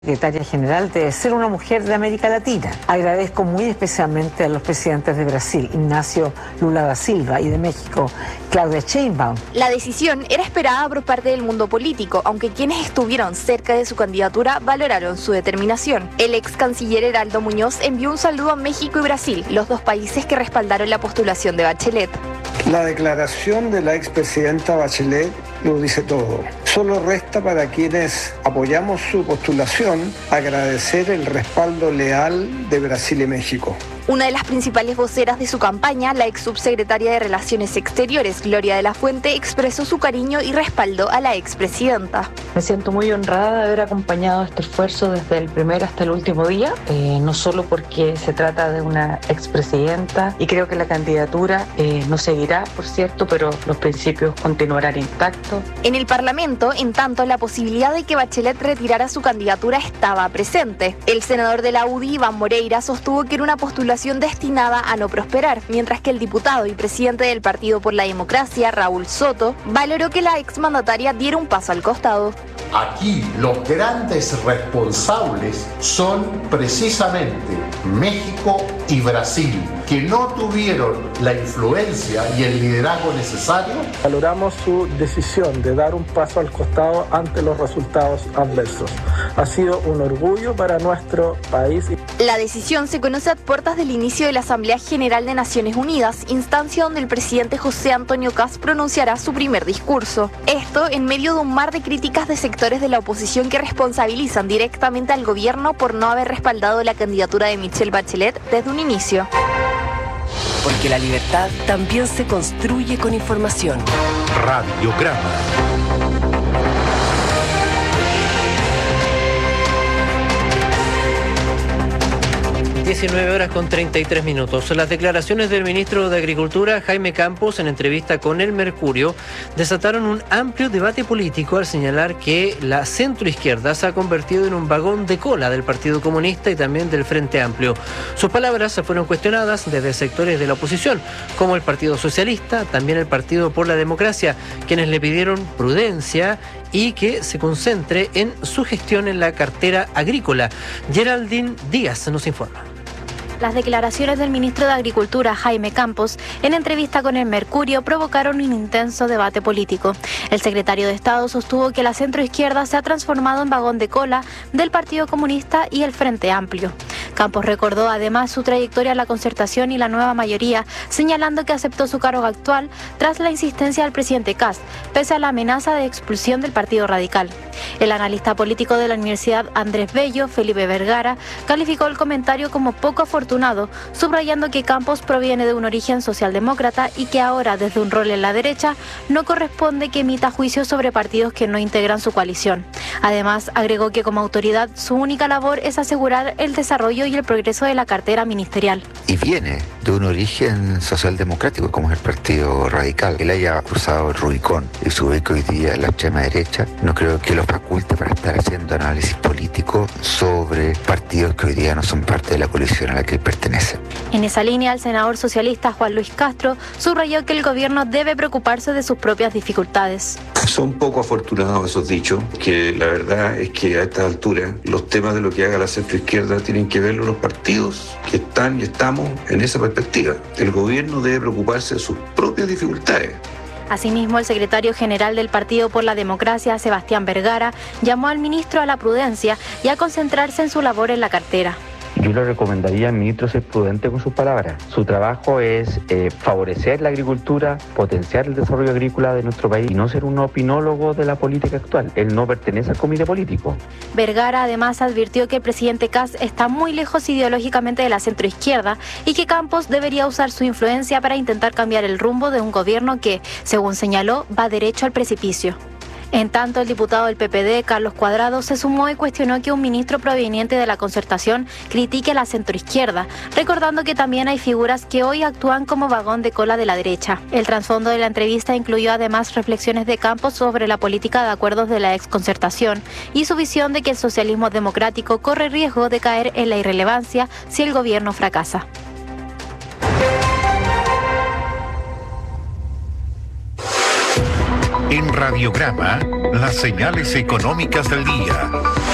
Secretaria General debe ser una mujer de América Latina. Agradezco muy especialmente a los presidentes de Brasil, Ignacio Lula da Silva, y de México, Claudia Sheinbaum. La decisión era esperada por parte del mundo político, aunque quienes estuvieron cerca de su candidatura valoraron su determinación. El ex canciller Heraldo Muñoz envió un saludo a México y Brasil, los dos países que respaldaron la postulación de Bachelet. La declaración de la expresidenta Bachelet lo dice todo. Solo resta para quienes apoyamos su postulación agradecer el respaldo leal de Brasil y México. Una de las principales voceras de su campaña, la ex subsecretaria de Relaciones Exteriores, Gloria de la Fuente, expresó su cariño y respaldo a la expresidenta. Me siento muy honrada de haber acompañado este esfuerzo desde el primer hasta el último día, no solo porque se trata de una expresidenta y creo que la candidatura no seguirá, por cierto, pero los principios continuarán intactos. En el Parlamento, en tanto, la posibilidad de que Bachelet retirara su candidatura estaba presente. El senador de la UDI, Iván Moreira, sostuvo que era una postulación destinada a no prosperar, mientras que el diputado y presidente del Partido por la Democracia, Raúl Soto, valoró que la exmandataria diera un paso al costado. Aquí los grandes responsables son precisamente México y Brasil, que no tuvieron la influencia y el liderazgo necesario. Valoramos su decisión de dar un paso al costado ante los resultados adversos. Ha sido un orgullo para nuestro país. La decisión se conoce a puertas del inicio de la Asamblea General de Naciones Unidas, instancia donde el presidente José Antonio Kast pronunciará su primer discurso. Esto en medio de un mar de críticas de sectores de la oposición que responsabilizan directamente al gobierno por no haber respaldado la candidatura de Michelle Bachelet desde un inicio. Porque la libertad también se construye con información. Radiograma. 19:33. Las declaraciones del ministro de Agricultura, Jaime Campos, en entrevista con El Mercurio, desataron un amplio debate político al señalar que la centroizquierda se ha convertido en un vagón de cola del Partido Comunista y también del Frente Amplio. Sus palabras fueron cuestionadas desde sectores de la oposición, como el Partido Socialista, también el Partido por la Democracia, quienes le pidieron prudencia y que se concentre en su gestión en la cartera agrícola. Geraldine Díaz nos informa. Las declaraciones del ministro de Agricultura, Jaime Campos, en entrevista con El Mercurio, provocaron un intenso debate político. El secretario de Estado sostuvo que la centroizquierda se ha transformado en vagón de cola del Partido Comunista y el Frente Amplio. Campos recordó además su trayectoria en la concertación y la nueva mayoría, señalando que aceptó su cargo actual tras la insistencia del presidente Kast, pese a la amenaza de expulsión del Partido Radical. El analista político de la Universidad Andrés Bello, Felipe Vergara, calificó el comentario como poco afortunado, subrayando que Campos proviene de un origen socialdemócrata y que ahora, desde un rol en la derecha, no corresponde que emita juicios sobre partidos que no integran su coalición. Además, agregó que como autoridad su única labor es asegurar el desarrollo y el progreso de la cartera ministerial. Y viene de un origen socialdemocrático como es el Partido Radical. Él haya cruzado el Rubicón y se ubica hoy día en la extrema derecha, no creo que lo faculte para estar haciendo análisis político sobre partidos que hoy día no son parte de la coalición a la que él pertenece. En esa línea, el senador socialista Juan Luis Castro subrayó que el gobierno debe preocuparse de sus propias dificultades. Son poco afortunados esos dichos, que la verdad es que a esta altura los temas de lo que haga la centroizquierda tienen que verlo los partidos que están y estamos en esa perspectiva. El gobierno debe preocuparse de sus propias dificultades. Asimismo, el secretario general del Partido por la Democracia, Sebastián Vergara, llamó al ministro a la prudencia y a concentrarse en su labor en la cartera. Yo le recomendaría al ministro ser prudente con sus palabras. Su trabajo es favorecer la agricultura, potenciar el desarrollo agrícola de nuestro país y no ser un opinólogo de la política actual. Él no pertenece al comité político. Vergara además advirtió que el presidente Kast está muy lejos ideológicamente de la centroizquierda y que Campos debería usar su influencia para intentar cambiar el rumbo de un gobierno que, según señaló, va derecho al precipicio. En tanto, el diputado del PPD, Carlos Cuadrado, se sumó y cuestionó que un ministro proveniente de la concertación critique a la centroizquierda, recordando que también hay figuras que hoy actúan como vagón de cola de la derecha. El trasfondo de la entrevista incluyó además reflexiones de Campos sobre la política de acuerdos de la exconcertación y su visión de que el socialismo democrático corre riesgo de caer en la irrelevancia si el gobierno fracasa. En Radiograma, las señales económicas del día.